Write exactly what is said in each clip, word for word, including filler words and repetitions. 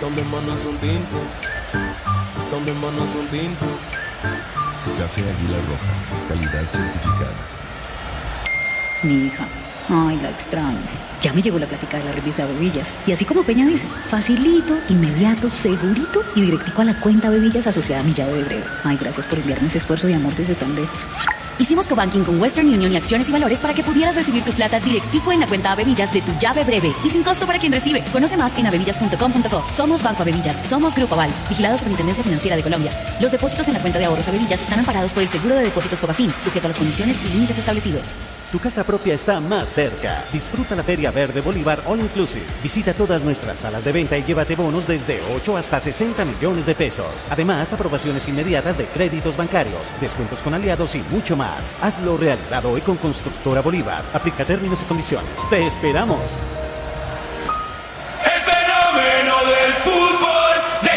Tomémonos un tinto, tomémonos un tinto. Café Águila Roja, calidad certificada. Mi hija, ay, la extraño. Ya me llegó la plática de la revista Bebillas. Y así como Peña dice, facilito, inmediato, segurito y directico a la cuenta Bebillas asociada a mi llave de breve. Ay, gracias por enviarme ese esfuerzo de amor desde tan lejos. Hicimos cobanking con Western Union y Acciones y Valores para que pudieras recibir tu plata directico en la cuenta Avevillas de tu llave breve y sin costo para quien recibe. Conoce más en avevillas punto com punto co. Somos Banco Avevillas, somos Grupo Aval, vigilados por Intendencia Financiera de Colombia. Los depósitos en la cuenta de ahorros Avevillas están amparados por el Seguro de Depósitos Fogafín, sujeto a las condiciones y límites establecidos. Tu casa propia está más cerca. Disfruta la Feria Verde Bolívar All Inclusive. Visita todas nuestras salas de venta y llévate bonos desde ocho hasta sesenta millones de pesos. Además, aprobaciones inmediatas de créditos bancarios, descuentos con aliados y mucho más. Hazlo realidad hoy con Constructora Bolívar. Aplica términos y condiciones. ¡Te esperamos! El fenómeno del fútbol de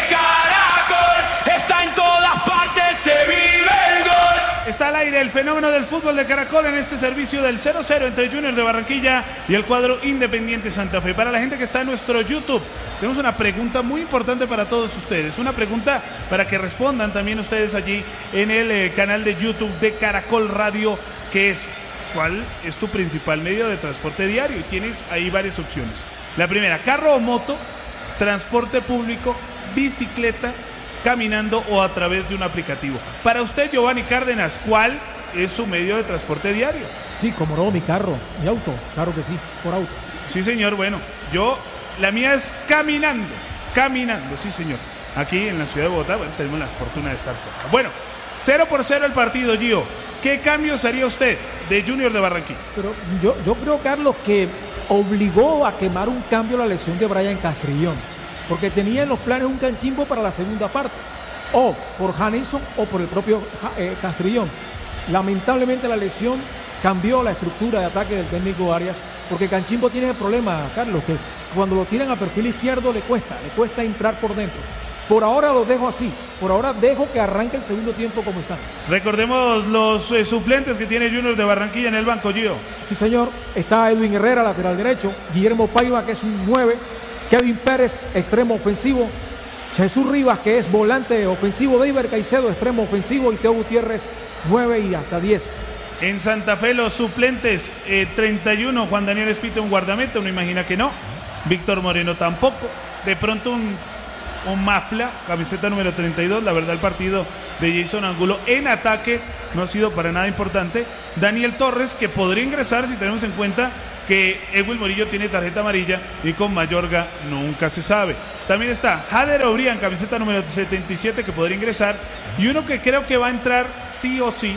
Caracol está en todas partes, se vive el gol. Está al aire el fenómeno del fútbol de Caracol en este servicio del cero cero entre Junior de Barranquilla y el cuadro Independiente Santa Fe. Para la gente que está en nuestro YouTube, tenemos una pregunta muy importante para todos ustedes. Una pregunta para que respondan también ustedes allí en el eh, canal de YouTube de Caracol Radio, que es, ¿cuál es tu principal medio de transporte diario? Y tienes ahí varias opciones. La primera, carro o moto, transporte público, bicicleta, caminando o a través de un aplicativo. Para usted, Giovanni Cárdenas, ¿cuál es su medio de transporte diario? Sí, como no, mi carro, mi auto, claro que sí, por auto. Sí, señor, bueno, yo, la mía es caminando, caminando, sí, señor. Aquí en la ciudad de Bogotá, bueno, tenemos la fortuna de estar cerca. Bueno, cero por cero el partido, Gio. ¿Qué cambios haría usted de Junior de Barranquilla? Pero yo, yo creo, Carlos, que obligó a quemar un cambio la lesión de Brian Castrillón, porque tenía en los planes un Canchimbo para la segunda parte, o por Hanison o por el propio eh, Castrillón. Lamentablemente la lesión cambió la estructura de ataque del técnico Arias, porque Canchimbo tiene el problema, Carlos, que cuando lo tiran a perfil izquierdo le cuesta, le cuesta entrar por dentro. Por ahora lo dejo así, por ahora dejo que arranque el segundo tiempo como está. Recordemos los eh, suplentes que tiene Junior de Barranquilla en el banco, Gio. Sí, señor, está Edwin Herrera, lateral derecho, Guillermo Paiva, que es un nueve, Kevin Pérez, extremo ofensivo, Jesús Rivas, que es volante ofensivo, Deiber Caicedo, extremo ofensivo, y Teo Gutiérrez, nueve y hasta diez. En Santa Fe los suplentes, eh, treinta y uno, Juan Daniel Espita, un guardameta, uno imagina que no, Víctor Moreno tampoco, de pronto un, un Mafla, camiseta número treinta y dos, la verdad el partido de Jason Angulo en ataque no ha sido para nada importante, Daniel Torres, que podría ingresar si tenemos en cuenta que Ewil Murillo tiene tarjeta amarilla y con Mayorga nunca se sabe. También está Jader Obrián, camiseta número setenta y siete, que podría ingresar, y uno que creo que va a entrar sí o sí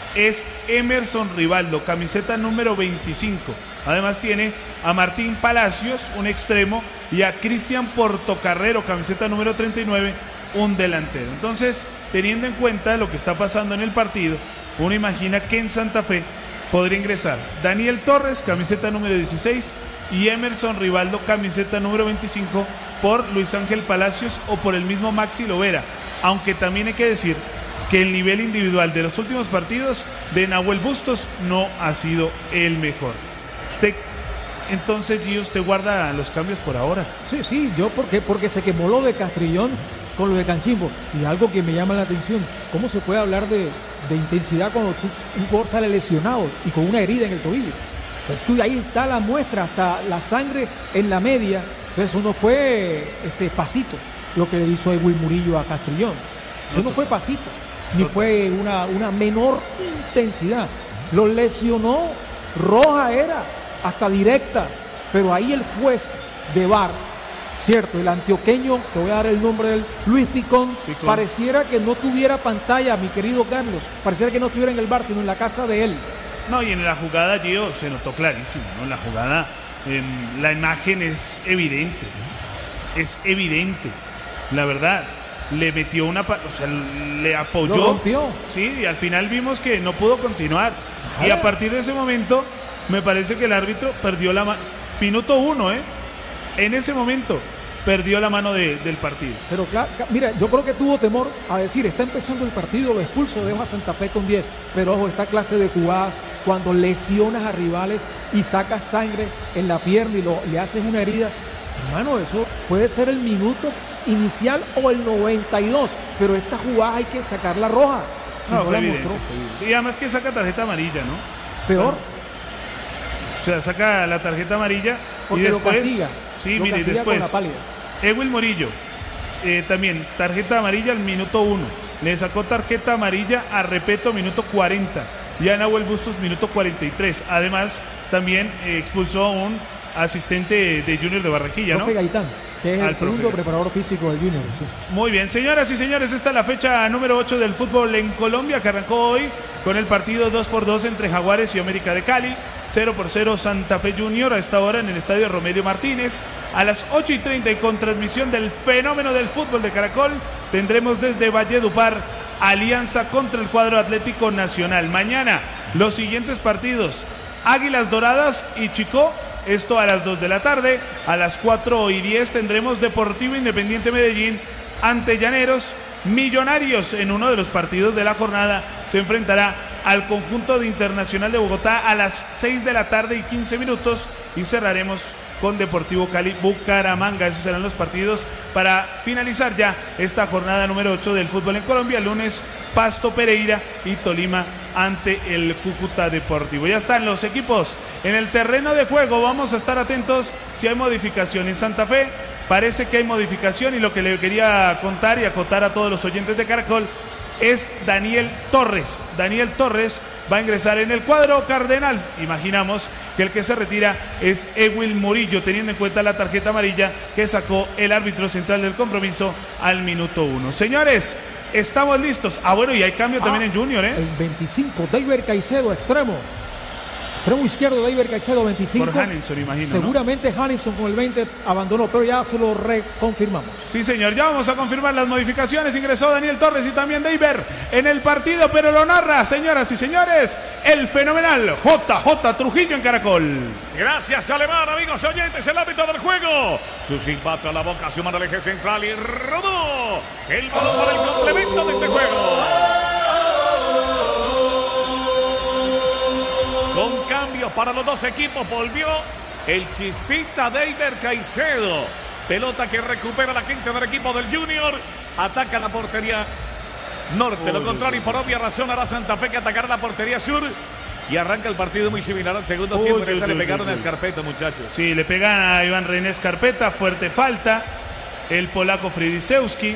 es Emerson Rivaldo, camiseta número veinticinco. Además tiene a Martín Palacios, un extremo, y a Cristian Portocarrero, camiseta número treinta y nueve, un delantero. Entonces, teniendo en cuenta lo que está pasando en el partido, uno imagina que en Santa Fe podría ingresar Daniel Torres, camiseta número dieciséis, y Emerson Rivaldo, camiseta número veinticinco, por Luis Ángel Palacios o por el mismo Maxi Lovera, aunque también hay que decir que el nivel individual de los últimos partidos de Nahuel Bustos no ha sido el mejor. Usted, entonces, Gio, usted guarda los cambios por ahora. Sí, sí, yo porque, porque se quemó lo de Castrillón con lo de Canchimbo, y algo que me llama la atención, ¿cómo se puede hablar de, de intensidad cuando tú, un jugador sale lesionado y con una herida en el tobillo? Pues que ahí está la muestra, hasta la sangre en la media. Entonces uno fue este, pasito lo que le hizo Ewil Murillo a Castrillón. Eso no fue pasito, ni fue una, una menor intensidad. Lo lesionó, roja era, hasta directa, pero ahí el juez de V A R, cierto, el antioqueño, te voy a dar el nombre de él, Luis Picón, Picón, pareciera que no tuviera pantalla, mi querido Carlos, pareciera que no estuviera en el V A R, sino en la casa de él. No, y en la jugada, Gio, se notó clarísimo, ¿no? En la jugada, en la imagen es evidente, es evidente, la verdad. Le metió una, o sea, le apoyó. Lo rompió. Sí, y al final vimos que no pudo continuar. Ajá. Y a partir de ese momento, me parece que el árbitro perdió la mano. Minuto uno, ¿eh? En ese momento, perdió la mano de, del partido. Pero mira, yo creo que tuvo temor a decir, está empezando el partido, lo expulso, dejo a Santa Fe con diez. Pero ojo, esta clase de jugadas, cuando lesionas a rivales y sacas sangre en la pierna y lo, le haces una herida, Hermano, eso puede ser el minuto inicial o el noventa y dos, pero esta jugada hay que sacar la roja. Y No, no fue la evidente, mostró. fue evidente. Y además que saca tarjeta amarilla, ¿no? Peor, O sea, saca la tarjeta amarilla porque y después... lo castiga. Sí, lo mire, y castiga con la después... pálida. Ewil Morillo, eh, también tarjeta amarilla al minuto uno. Le sacó tarjeta amarilla a Repeto, minuto cuarenta. Y a Nahuel Bustos, minuto cuarenta y tres. Además, también eh, expulsó a un asistente de Junior de Barranquilla, ¿no? Profe Gaitán, que es Al el profe segundo Gaitán. preparador físico del Junior. Sí. Muy bien, señoras y señores, esta es la fecha número ocho del fútbol en Colombia, que arrancó hoy con el partido dos por dos entre Jaguares y América de Cali. cero por cero Santa Fe Junior a esta hora en el estadio Romelio Martínez. A las ocho y treinta y con transmisión del fenómeno del fútbol de Caracol, tendremos desde Valledupar Alianza contra el cuadro Atlético Nacional. Mañana los siguientes partidos: Águilas Doradas y Chicó. Esto a las dos de la tarde. A las cuatro y diez tendremos Deportivo Independiente Medellín ante Llaneros. Millonarios en uno de los partidos de la jornada se enfrentará al conjunto de Internacional de Bogotá a las seis de la tarde y quince minutos. Y cerraremos con Deportivo Cali Bucaramanga. Esos serán los partidos para finalizar ya esta jornada número ocho del fútbol en Colombia. Lunes, Pasto Pereira y Tolima ante el Cúcuta Deportivo. Ya están los equipos en el terreno de juego. Vamos a estar atentos si hay modificación en Santa Fe. Parece que hay modificación, y lo que le quería contar y acotar a todos los oyentes de Caracol es Daniel Torres. Daniel Torres va a ingresar en el cuadro cardenal. Imaginamos que el que se retira es Ewil Morillo, teniendo en cuenta la tarjeta amarilla que sacó el árbitro central del compromiso al minuto uno. Señores, estamos listos. Ah, bueno, y hay cambio Ah, también en Junior, ¿eh? El veinticinco, David Caicedo, extremo. Extremo izquierdo, David Caicedo, veinticinco. Por Hanison, imagino, ¿no? Seguramente Hanison con el veinte abandonó, pero ya se lo reconfirmamos. Sí, señor, ya vamos a confirmar las modificaciones. Ingresó Daniel Torres y también Deiber en el partido, pero lo narra, señoras y señores, el fenomenal J J Trujillo en Caracol. Gracias, Alemán, amigos oyentes, el árbitro del juego. Su silbato a la boca, su mano al eje central y rodó el balón para el complemento de este juego. Con cambios para los dos equipos, volvió el Chispita Deiber Caicedo. Pelota que recupera la quinta del equipo del Junior. Ataca la portería norte. Lo contrario, y por obvia razón, hará Santa Fe, que atacará la portería sur. Y arranca el partido muy similar al segundo Uy, tiempo. uy, Le uy, pegaron uy, a uy. Escarpeta, muchachos. Sí, le pegan a Iván René Escarpeta, fuerte falta. El polaco Fridisewski.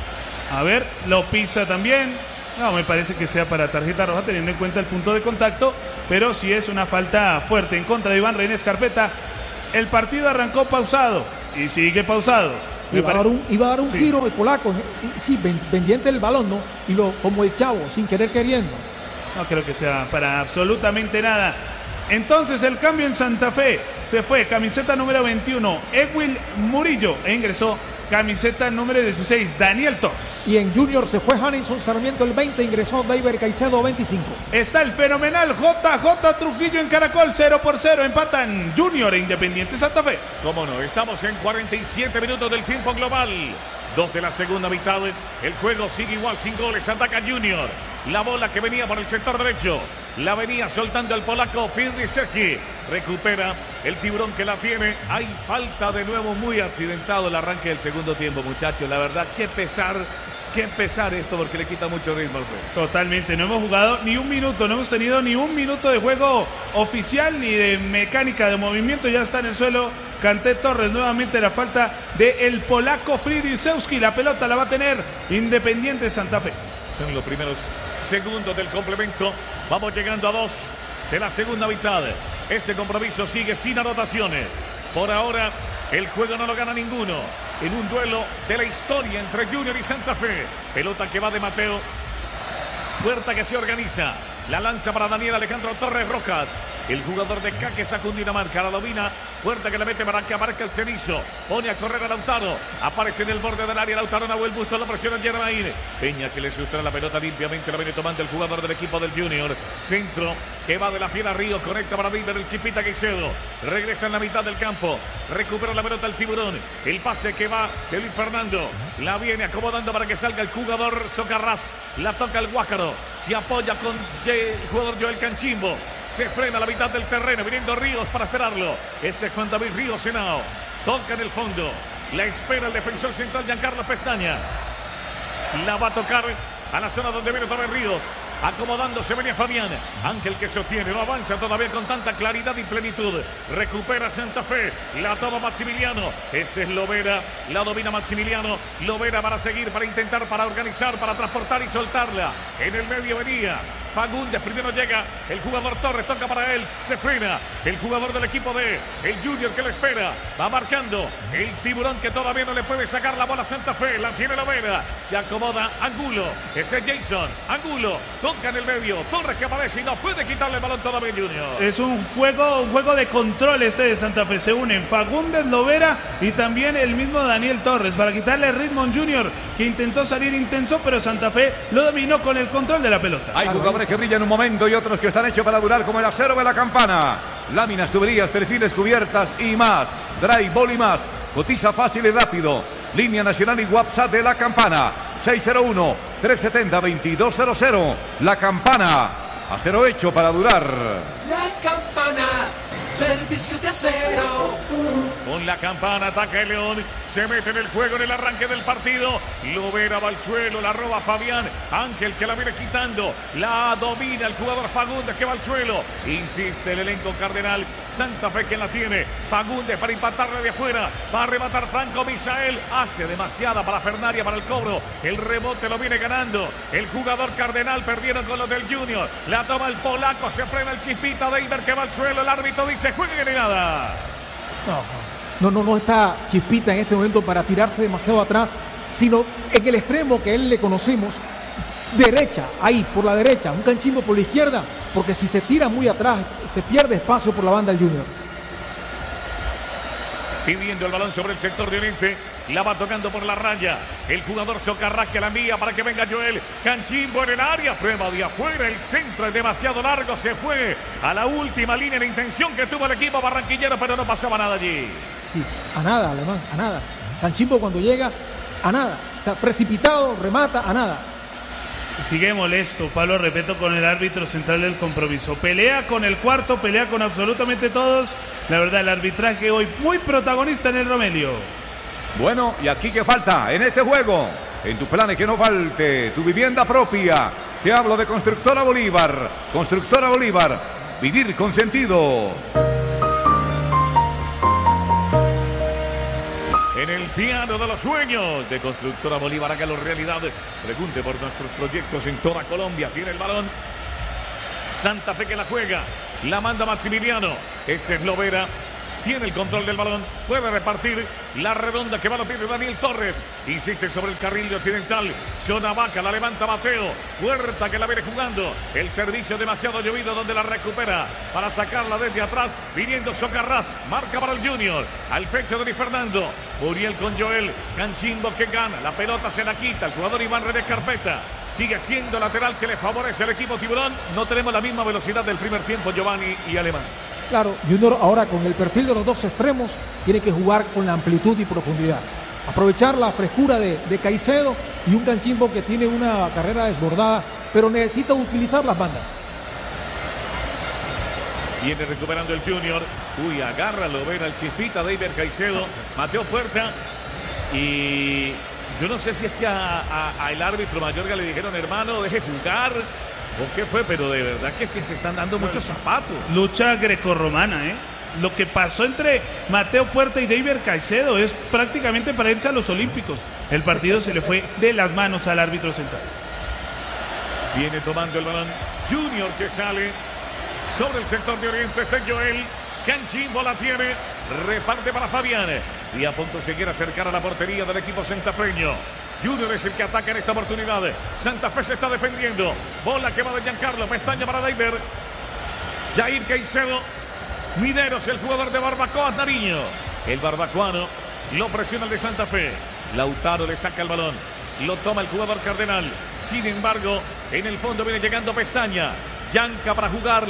A ver, lo pisa también. No, me parece que sea para tarjeta roja teniendo en cuenta el punto de contacto, pero sí es una falta fuerte en contra de Iván René Escarpeta. El partido arrancó pausado y sigue pausado. Me Iba a dar pare- un, iba a dar un Sí. giro el polaco, y- sí, pen- pendiente del balón, ¿no? Y lo, como el chavo, sin querer queriendo. No creo que sea para absolutamente nada. Entonces el cambio en Santa Fe se fue camiseta número veintiuno, Ewil Murillo, e ingresó camiseta número dieciséis, Daniel Torres. Y en Junior se fue Hanison Sarmiento el veinte, ingresó David Caicedo veinticinco. Está el fenomenal J J Trujillo en Caracol, cero por cero, empatan Junior e Independiente Santa Fe. Cómo no, estamos en cuarenta y siete minutos del tiempo global. Dos de la segunda mitad. El juego sigue igual, sin goles. Ataca Junior. La bola que venía por el sector derecho. La venía soltando el polaco Fridisewski. Recupera el tiburón que la tiene. Hay falta de nuevo, muy accidentado el arranque del segundo tiempo, muchachos. La verdad, qué pesar, qué pesar esto, porque le quita mucho ritmo al juego. Totalmente, no hemos jugado ni un minuto, no hemos tenido ni un minuto de juego oficial ni de mecánica de movimiento. Ya está en el suelo Kanté Torres, nuevamente la falta de el polaco Fridisewski. La pelota la va a tener Independiente Santa Fe. Son los primeros segundos del complemento. Vamos llegando a dos de la segunda mitad. Este compromiso sigue sin anotaciones. Por ahora, el juego no lo gana ninguno. En un duelo de la historia entre Junior y Santa Fe. Pelota que va de Mateo. Puerta que se organiza. La lanza para Daniel Alejandro Torres Rojas. El jugador de Caques Cundinamarca. La domina. Puerta que le mete para que aparezca el cenizo. Pone a correr a Lautaro. Aparece en el borde del área. Lautaro Nahuel Busto. La presiona Germain. Peña que le sustrae la pelota limpiamente. La viene tomando el jugador del equipo del Junior. Centro que va de la fiel a Río. Conecta para Diver el Chipita Caicedo. Regresa en la mitad del campo. Recupera la pelota el tiburón. El pase que va de Luis Fernando. La viene acomodando para que salga el jugador Socarrás. La toca el Guácaro. Se apoya con el jugador Joel Canchimbo. Se frena a la mitad del terreno, viniendo Ríos para esperarlo. Este es Juan David Ríos Henao. Toca en el fondo. La espera el defensor central Giancarlo Pestaña. La va a tocar a la zona donde viene Tomás Ríos. Acomodándose venía Fabián. Ángel que sostiene, no avanza todavía con tanta claridad y plenitud. Recupera Santa Fe. La toma Maximiliano. Este es Lovera. La domina Maximiliano. Lovera para seguir, para intentar, para organizar, para transportar y soltarla. En el medio venía Fagundes, primero llega el jugador Torres, toca para él, se frena el jugador del equipo de el Junior que lo espera, va marcando el Tiburón que todavía no le puede sacar la bola a Santa Fe, la tiene Lovera, se acomoda Angulo, ese es Jason, Angulo, toca en el medio, Torres que aparece y no puede quitarle el balón todavía Junior. Es un juego, un juego de control este de Santa Fe, se unen Fagundes, Lovera y también el mismo Daniel Torres para quitarle ritmo a un Junior que intentó salir intenso, pero Santa Fe lo dominó con el control de la pelota. Hay jugadores que brillan un momento y otros que están hechos para durar, como el acero de la Campana. Láminas, tuberías, perfiles, cubiertas y más. Dry, bol y más. Cotiza fácil y rápido. Línea nacional y WhatsApp de la Campana. seis cero uno, tres siete cero, dos dos cero cero. La Campana. Acero hecho para durar. La Campana. Servicio de acero. Con la Campana ataca el León. Se mete en el juego en el arranque del partido. Lovera va al suelo, la roba Fabián. Ángel que la viene quitando. La domina el jugador Fagundes que va al suelo. Insiste el elenco cardenal. Santa Fe que la tiene. Fagundes para impactarle de afuera. Va a rematar Franco Misael. Hace demasiada para Fernaria para el cobro. El rebote lo viene ganando. El jugador cardenal perdieron con los del Junior. La toma el polaco. Se frena el Chispita Deiber que va al suelo. El árbitro dice juegue ni nada. No. No, no, no está Chispita en este momento para tirarse demasiado atrás, sino en el extremo que él le conocemos, derecha, ahí, por la derecha, un Canchimbo por la izquierda, porque si se tira muy atrás, se pierde espacio por la banda del Junior. Pidiendo el balón sobre el sector de oriente. La va tocando por la raya. El jugador Socarrás que la envía para que venga Joel. Canchimbo en el área. Prueba de afuera. El centro es demasiado largo. Se fue a la última línea de intención que tuvo el equipo barranquillero, pero no pasaba nada allí. Sí, a nada, Alemán, a nada. Canchimbo cuando llega, a nada. O sea, precipitado, remata, a nada. Sigue molesto Pablo Repeto con el árbitro central del compromiso. Pelea con el cuarto, pelea con absolutamente todos. La verdad, el arbitraje hoy muy protagonista en el Romelio. Bueno, y aquí que falta en este juego. En tus planes que no falte tu vivienda propia. Te hablo de Constructora Bolívar. Constructora Bolívar. Vivir con sentido. En el piano de los sueños de Constructora Bolívar, hágalo realidad. Pregunte por nuestros proyectos en toda Colombia. Tiene el balón Santa Fe que la juega. La manda Maximiliano. Este es Lovera. Tiene el control del balón. Puede repartir la redonda que va a lo pide Daniel Torres. Insiste sobre el carril de occidental. Zona Vaca, la levanta Mateo. Huerta que la viene jugando. El servicio demasiado llovido donde la recupera. Para sacarla desde atrás. Viniendo Socarrás. Marca para el Junior. Al pecho de Di Fernando. Uriel con Joel. Canchimbo que gana. La pelota se la quita. El jugador Iván Redes Carpeta. Sigue siendo lateral que le favorece al equipo Tiburón. No tenemos la misma velocidad del primer tiempo, Giovanni y Alemán. Claro, Junior ahora con el perfil de los dos extremos tiene que jugar con la amplitud y profundidad. Aprovechar la frescura de, de Caicedo y un Canchimbo que tiene una carrera desbordada, pero necesita utilizar las bandas. Viene recuperando el Junior. Uy, agarra Lovera el Chispita, Deiber Caicedo, Mateo Puerta. Y yo no sé si es que a, a, a el árbitro Mayorga le dijeron, hermano, deje jugar. ¿O qué fue? Pero de verdad que es que se están dando muchos zapatos. Lucha grecorromana, ¿eh? Lo que pasó entre Mateo Puerta y Deiber Caicedo es prácticamente para irse a los Olímpicos. El partido se le fue de las manos al árbitro central. Viene tomando el balón Junior que sale sobre el sector de oriente. Está Joel. Canchimbo la tiene. Reparte para Fabián. Y a punto se quiere acercar a la portería del equipo santafeño. Junior es el que ataca en esta oportunidad. Santa Fe se está defendiendo. Bola que va de Giancarlo. Pestaña para Deiber. Jair Caicedo. Mineros, el jugador de Barbacoa, Nariño. El barbacoano lo presiona el de Santa Fe. Lautaro le saca el balón. Lo toma el jugador cardenal. Sin embargo, en el fondo viene llegando Pestaña. Yanca para jugarla.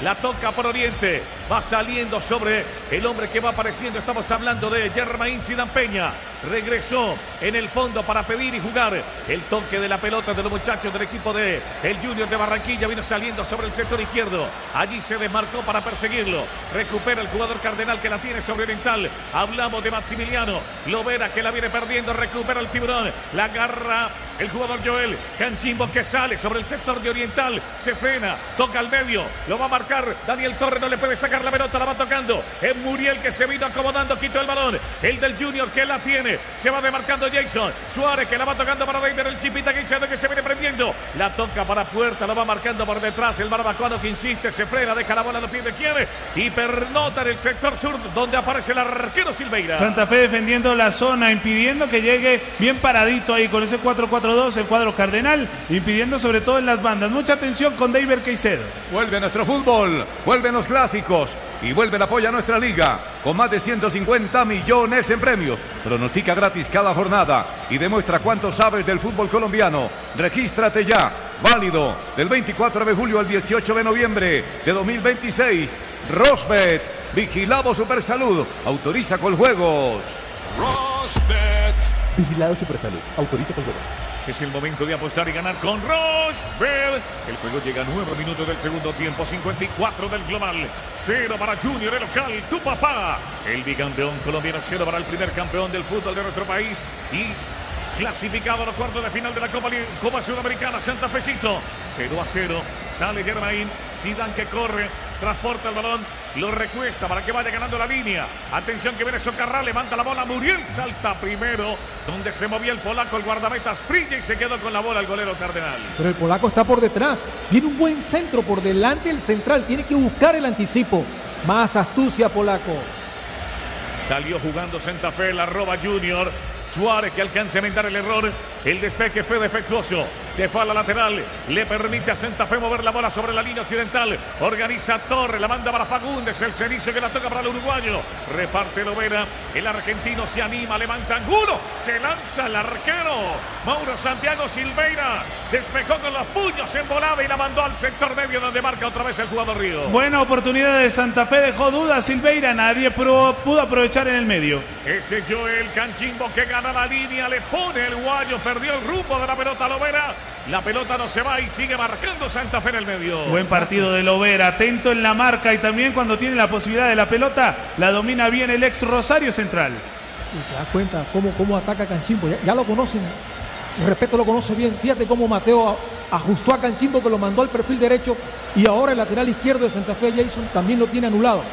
La toca por Oriente. Va saliendo sobre el hombre que va apareciendo. Estamos hablando de Germain Zidane Peña. Regresó en el fondo para pedir y jugar. El toque de la pelota de los muchachos del equipo de el Junior de Barranquilla. Vino saliendo sobre el sector izquierdo. Allí se desmarcó para perseguirlo. Recupera el jugador Cardenal que la tiene sobre Oriental. Hablamos de Maximiliano Lovera que la viene perdiendo. Recupera el Tiburón. La agarra el jugador Joel Canchimbo que sale sobre el sector de Oriental. Se frena. Toca al medio. Lo va a marcar Daniel Torres. No le puede sacar la pelota. La va tocando. Es Muriel que se vino acomodando. Quitó el balón. El del Junior que la tiene. Se va demarcando Jason Suárez que la va tocando para David. El chipita que se viene prendiendo. La toca para Puerta. Lo va marcando por detrás. El barbacoano que insiste. Se frena. Deja la bola a los pies de quien. Y pernota en el sector sur donde aparece el arquero Silveira. Santa Fe defendiendo la zona. Impidiendo que llegue bien paradito ahí con ese cuatro cuatro dos. El cuadro Cardenal. Impidiendo sobre todo en las bandas. Mucha atención con David Caicedo. Vuelve nuestro fútbol. Vuelven los clásicos. Y vuelve el apoyo a nuestra liga, con más de ciento cincuenta millones en premios. Pronostica gratis cada jornada y demuestra cuánto sabes del fútbol colombiano. Regístrate ya, válido del veinticuatro de julio al dieciocho de noviembre de dos mil veintiséis. Rosbet, vigilado Supersalud, autoriza con juegos. Rosbet. Vigilado Supersalud, autoriza con juegos. Es el momento de apostar y ganar con Rosbet. El juego llega a nueve minutos del segundo tiempo, cincuenta y cuatro del global. Cero para Junior, el local, tu papá. El bicampeón colombiano, cero para el primer campeón del fútbol de nuestro país. Y clasificado a los cuartos de final de la Copa, Copa Sudamericana, Santa Fecito. cero a cero. Sale Germain. Zidane que corre. Transporta el balón. Lo recuesta para que vaya ganando la línea. Atención que viene Socarrá. Levanta la bola. Muriel salta primero. Donde se movía el polaco. El guardameta Sprilla y se quedó con la bola el golero Cardenal. Pero el polaco está por detrás. Viene un buen centro por delante del central. Tiene que buscar el anticipo. Más astucia, polaco. Salió jugando Santa Fe. La roba Junior. Suárez que alcanza a inventar el error. El despeje fue defectuoso. Se fue a la lateral. Le permite a Santa Fe mover la bola sobre la línea occidental. Organiza Torres. La manda para Fagundes. El Cenizo que la toca para el uruguayo. Reparte Lovera. El argentino se anima. Levanta ángulo. Se lanza el arquero. Mauro Santiago Silveira. Despejó con los puños en volada y la mandó al sector medio donde marca otra vez el jugador Río. Buena oportunidad de Santa Fe. Dejó dudas Silveira. Nadie pudo aprovechar en el medio. Este Joel Canchimbo que gana la línea, le pone el guayo, perdió el rumbo de la pelota Lovera. La pelota no se va y sigue marcando Santa Fe en el medio. Buen partido de Lovera, atento en la marca y también cuando tiene la posibilidad de la pelota, la domina bien el ex Rosario Central. Y te das cuenta cómo, cómo ataca Canchimbo, ya, ya lo conocen, el respeto lo conoce bien. Fíjate cómo Mateo ajustó a Canchimbo que lo mandó al perfil derecho y ahora el lateral izquierdo de Santa Fe, Jason, también lo tiene anulado.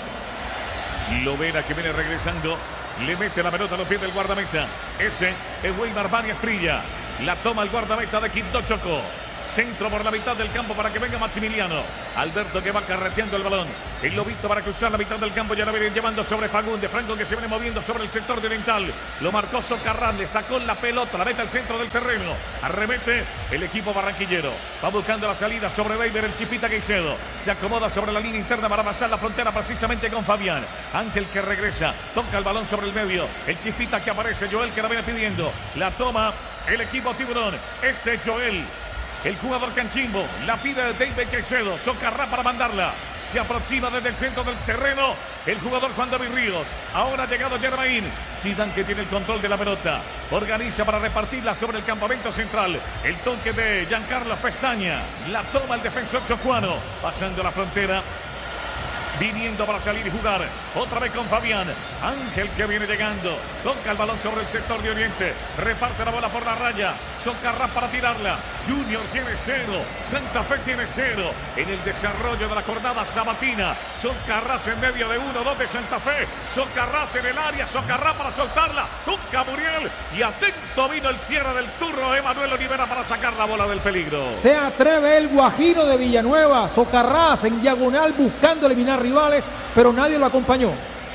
Lovera que viene regresando. Le mete la pelota a los pies del guardameta. Ese es Weimar Bani Esprilla. La toma el guardameta de Quinto Choco. Centro por la mitad del campo para que venga Maximiliano. Alberto que va carreteando el balón. El Lobito para cruzar la mitad del campo. Ya lo viene llevando sobre Fagundes. Franco que se viene moviendo sobre el sector de Oriental. Lo marcó Socarrán. Le sacó la pelota. La mete al centro del terreno. Arremete el equipo barranquillero. Va buscando la salida sobre Weiber. El Chipita Caicedo. Se acomoda sobre la línea interna para pasar la frontera precisamente con Fabián. Ángel que regresa. Toca el balón sobre el medio. El Chipita que aparece. Joel que la viene pidiendo. La toma el equipo Tiburón. Este es Joel. El jugador Canchimbo la pide de David Caicedo. Socarrá para mandarla. Se aproxima desde el centro del terreno el jugador Juan David Ríos. Ahora ha llegado Germain. Zidane que tiene el control de la pelota. Organiza para repartirla sobre el campamento central. El toque de Giancarlo Pestaña. La toma el defensor chocuano. Pasando la frontera. Viniendo para salir y jugar. Otra vez con Fabián. Ángel que viene llegando. Toca el balón sobre el sector de Oriente. Reparte la bola por la raya. Socarrá para tirarla. Junior tiene cero. Santa Fe tiene cero. En el desarrollo de la jornada sabatina. Socarrás en medio de uno, dos de Santa Fe. Socarrás en el área. Socarrá para soltarla. Toca Muriel. Y atento vino el cierre del turno. Emanuel Olivera para sacar la bola del peligro. Se atreve el Guajiro de Villanueva. Socarrás en diagonal buscando eliminar rivales, pero nadie lo acompañó.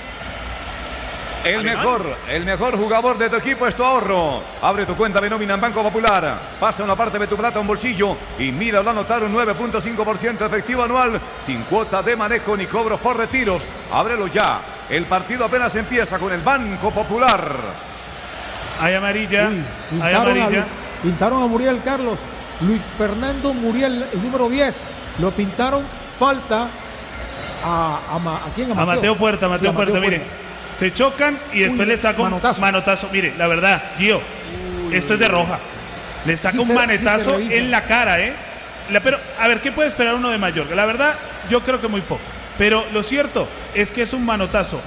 El mejor, el mejor jugador de tu equipo es tu ahorro. Abre tu cuenta de nómina en Banco Popular. Pasa una parte de tu plata a un bolsillo y mira a anotar un nueve punto cinco por ciento efectivo anual sin cuota de manejo ni cobros por retiros. Ábrelo ya. El partido apenas empieza con el Banco Popular. Hay amarilla. Sí, hay pintaron, amarilla. A, pintaron a Muriel Carlos. Luis Fernando Muriel, el número diez. Lo pintaron falta a, a, Ma- ¿a quién? A Mateo Puerta, Mateo, Sí, a Mateo Puerta, mire. Se chocan y después Uy, le saca un manotazo. manotazo. Mire, la verdad, Gio, esto es de roja. Le saca Sí un se- sí se manetazo revisa. en la cara, ¿eh? La- pero, a ver, ¿qué puede esperar uno de Mallorca? La verdad, yo creo que muy poco. Pero lo cierto es que es un manotazo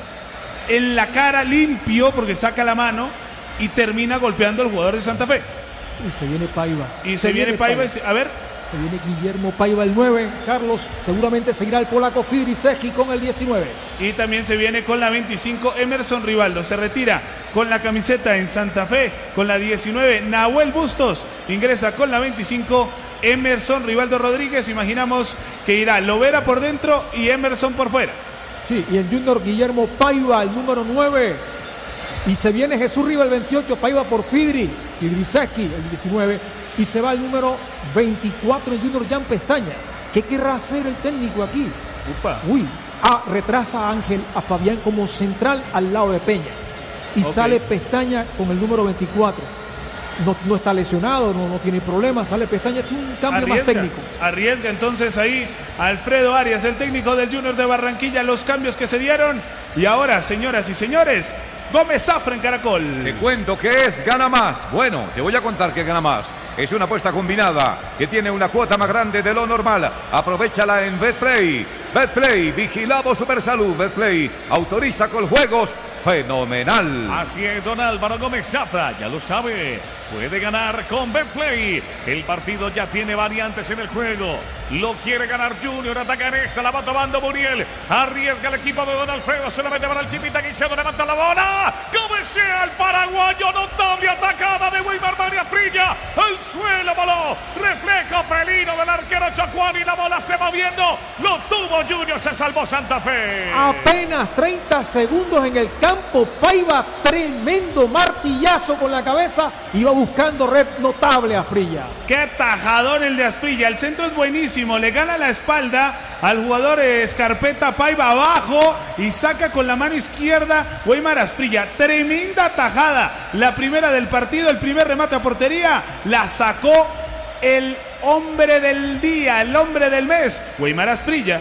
en la cara limpio porque saca la mano y termina golpeando al jugador de Santa Fe. Y se viene Paiva. Y se, viene Paiva. y se- a ver, Se viene Guillermo Paiva el nueve. Carlos, seguramente seguirá el polaco Fidrisewski con el diecinueve. y también se viene con la veinticinco Emerson Rivaldo. Se retira con la camiseta en Santa Fe. Con la diecinueve Nahuel Bustos. Ingresa con la veinticinco Emerson Rivaldo Rodríguez. Imaginamos que irá Lovera por dentro y Emerson por fuera. Sí, y en Junior Guillermo Paiva, el número nueve. Y se viene Jesús Riva el veintiocho, Paiva por Fidri, Fidrisewski el diecinueve. Y se va el número veinticuatro en Junior Jan Pestaña. ¿Qué querrá hacer el técnico aquí? Upa. Uy, ah, retrasa a Ángel, a Fabián como central al lado de Peña. Y Ok. sale Pestaña con el número veinticuatro. No, no está lesionado, no, no tiene problemas, sale Pestaña, es un cambio más técnico. Arriesga entonces ahí Alfredo Arias, el técnico del Junior de Barranquilla, los cambios que se dieron. Y ahora, señoras y señores, Gómez Zafra en Caracol. Te cuento que es Gana Más. Bueno, te voy a contar que Gana Más es una apuesta combinada que tiene una cuota más grande de lo normal. Aprovechala en Betplay. Betplay, vigilamos Supersalud. Betplay autoriza con juegos. Fenomenal. Así es, don Álvaro Gómez Zafra, ya lo sabe, puede ganar con Betplay. El partido ya tiene variantes en el juego. Lo quiere ganar Junior, ataca en esta, la va tomando Muriel. Arriesga el equipo de don Alfredo, se la mete para el Chipita Guicedo, levanta la bola. Cabecea el paraguayo, notable atacada de Weimar María Prilla. El suelo voló, reflejo felino del arquero Chacuán y la bola se va viendo. Lo tuvo Junior, se salvó Santa Fe. Apenas treinta segundos en el campo, Paiva, tremendo martillazo con la cabeza, iba buscando red, notable Asprilla. Qué tajadón el de Asprilla, el centro es buenísimo, le gana la espalda al jugador Escarpeta, Paiva abajo y saca con la mano izquierda Weimar Asprilla. Tremenda tajada, la primera del partido, el primer remate a portería, la sacó el hombre del día, el hombre del mes, Weimar Asprilla.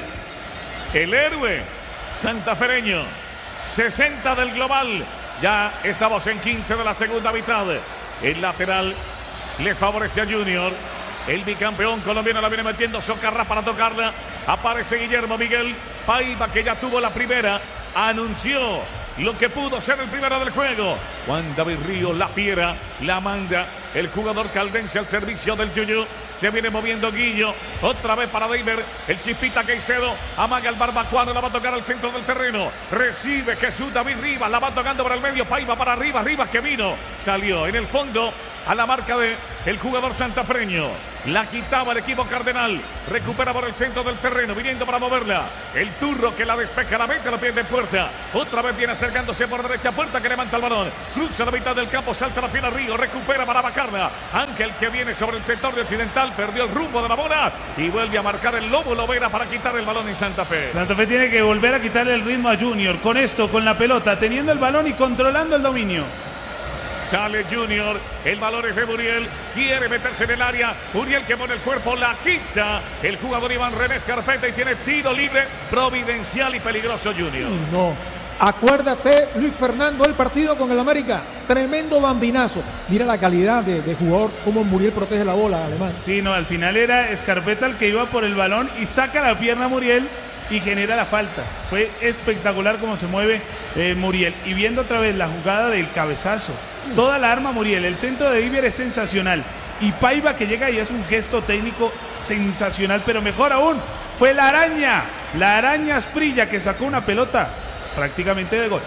El héroe santafereño, sesenta del global. Ya estamos en quince de la segunda mitad. El lateral le favorece a Junior. El bicampeón colombiano la viene metiendo Socarrá para tocarla. Aparece Guillermo Miguel Paiva, que ya tuvo la primera. Anunció lo que pudo ser el primero del juego. Juan David Ríos, la fiera, la manda. El jugador caldense al servicio del Yuyu. Se viene moviendo Guillo. Otra vez para David. El Chispita Caicedo. Amaga el barbacuano. La va a tocar al centro del terreno. Recibe Jesús David Rivas. La va tocando para el medio. Paiva para arriba. Rivas que vino. Salió en el fondo a la marca de el jugador santafreño. La quitaba el equipo cardenal. Recupera por el centro del terreno. Viniendo para moverla. El Turro que la despeja. La mete, la pierde en Puerta. Otra vez viene acercándose por derecha. Puerta que levanta el balón. Cruza la mitad del campo. Salta la fiera Río. Recupera para bajarla. Ángel que viene sobre el sector de Occidental. Perdió el rumbo de la bola. Y vuelve a marcar el Lobo Lovera para quitar el balón en Santa Fe. Santa Fe tiene que volver a quitarle el ritmo a Junior. Con esto, con la pelota, teniendo el balón y controlando el dominio. Sale Junior, el balón es de Muriel, quiere meterse en el área, Muriel que pone el cuerpo, la quita el jugador Iván René Escarpeta y tiene tiro libre, providencial y peligroso Junior. No, acuérdate Luis Fernando, el partido con el América, tremendo bambinazo. Mira la calidad de, de jugador, cómo Muriel protege la bola, Alemán. Sí, no, al final era Escarpeta el que iba por el balón y saca la pierna a Muriel y genera la falta. Fue espectacular cómo se mueve eh, Muriel. Y viendo otra vez la jugada del cabezazo. Toda la arma Muriel. El centro de Iber es sensacional. Y Paiva que llega y es un gesto técnico sensacional. Pero mejor aún, fue la araña. La araña Asprilla que sacó una pelota prácticamente de gol.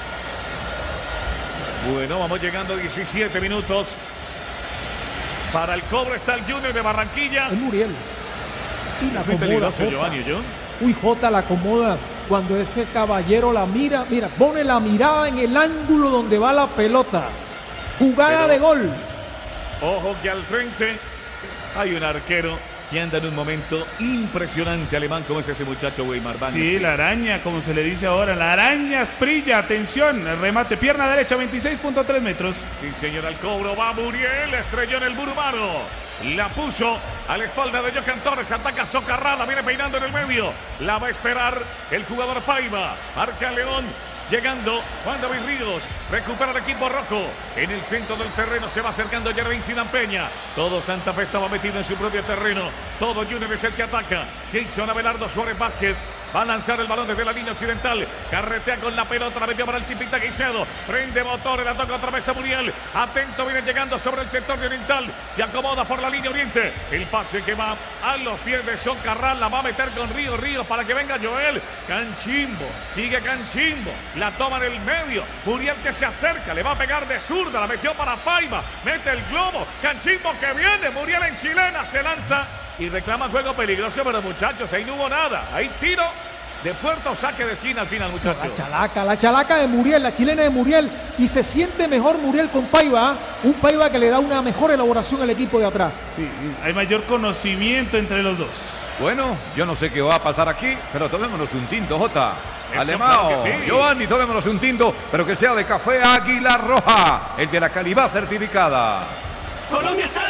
Bueno, vamos llegando a diecisiete minutos. Para el cobro está el Junior de Barranquilla. Es Muriel. Y la Muy acomoda peligroso, Jota. Giovanni, ¿yo? Uy, Jota la acomoda cuando ese caballero la mira. Mira, pone la mirada en el ángulo donde va la pelota. Jugada Pero, de gol. Ojo que al frente hay un arquero que anda en un momento impresionante, Alemán, como es ese muchacho Weimar Banner. Sí, la araña, como se le dice ahora. La araña Asprilla. Atención, el remate, pierna derecha, veintiséis punto tres metros. Sí, señor, al cobro va Muriel, estrelló en el muro humano. La puso a la espalda de Johan Torres. Ataca Socarrá. La viene peinando en el medio. La va a esperar el jugador Paiva. Marca León. Llegando Juan David Ríos, recupera el equipo rojo. En el centro del terreno se va acercando Jervin Sinampeña. Todo Santa Fe estaba metido en su propio terreno. Todo Junior es el que ataca. Jason Abelardo Suárez Vázquez va a lanzar el balón desde la línea occidental. Carretea con la pelota, la metió para el Chipita Guicedo. Prende motor, la toca otra vez a Muriel. Atento, viene llegando sobre el sector de oriental. Se acomoda por la línea oriente. El pase que va a los pies de Socarrán. La va a meter con Río Río para que venga Joel. Canchimbo, sigue Canchimbo. La toma en el medio. Muriel que se acerca. Le va a pegar de zurda. La metió para Paiva. Mete el globo. Canchimbo que viene. Muriel en chilena. Se lanza y reclama juego peligroso. Pero muchachos, ahí no hubo nada. Ahí tiro de puerto, saque de esquina al final, muchachos. La chalaca, la chalaca de Muriel, la chilena de Muriel. Y se siente mejor Muriel con Paiva. ¿eh? Un Paiva que le da una mejor elaboración al equipo de atrás. Sí, hay mayor conocimiento entre los dos. Bueno, yo no sé qué va a pasar aquí, pero tomémonos un tinto, Jota. Eso, Alemao, claro que sí. Giovanni, tomémonos un tinto, pero que sea de café Águila Roja, el de la calidad certificada. Colombia está